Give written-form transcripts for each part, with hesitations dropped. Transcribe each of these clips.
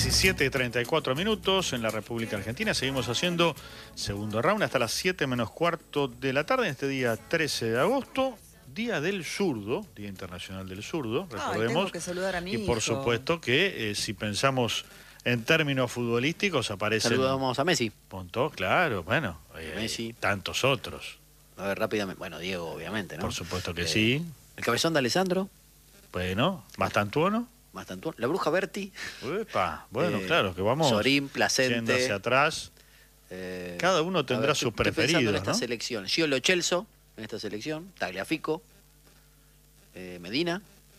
17:34 en la República Argentina. Seguimos haciendo segundo round hasta las 7 menos cuarto de la tarde, en este día 13 de agosto, Día del Zurdo, Día Internacional del Zurdo, recordemos. Tengo que saludar a mi y por hijo. supuesto que si pensamos en términos futbolísticos aparecen... Saludamos a Messi. Montó, claro, bueno, Messi. Tantos otros. A ver, rápidamente. Bueno, Diego, obviamente, ¿no? Por supuesto que sí. El cabezón de Alessandro. Bueno, Mastantuono. La bruja Berti. Uepa, bueno, claro, que vamos Sorín, Placente. yendo hacia atrás. Cada uno tendrá sus estoy pensando preferidos, en esta ¿no? selección. Gio Lo Celso, en esta selección. Tagliafico. Medina.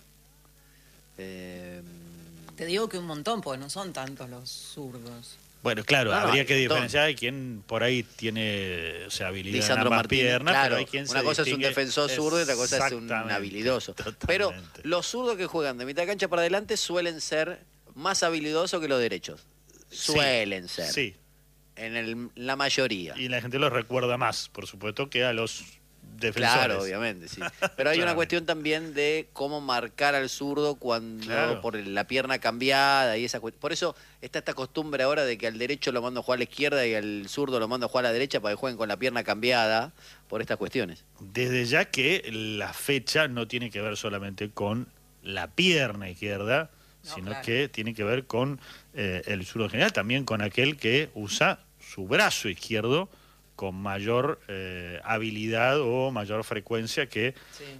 Te digo que un montón, porque no son tantos los zurdos. Bueno, claro, No, habría hay que un montón. diferenciar. Hay quien por ahí tiene, o sea, habilidad en Lisandro ambas Martínez, piernas, claro, pero hay quien una se cosa es un distingue. defensor zurdo y otra cosa es un Exactamente, habilidoso. totalmente. Pero los zurdos que juegan de mitad de cancha para adelante suelen ser más habilidosos que los derechos. Sí, Suelen ser. Sí, En la mayoría. y la gente los recuerda más, por supuesto, que a los defensores. Claro, obviamente, sí. Pero hay una Claro. cuestión también de cómo marcar al zurdo cuando Claro. por la pierna cambiada y esa cuestión. Por eso está esta costumbre ahora de que al derecho lo mando a jugar a la izquierda y al zurdo lo mando a jugar a la derecha para que jueguen con la pierna cambiada por estas cuestiones. Desde ya que la fecha no tiene que ver solamente con la pierna izquierda, No, sino claro. que tiene que ver con el zurdo en general, también con aquel que usa su brazo izquierdo con mayor habilidad o mayor frecuencia que Sí.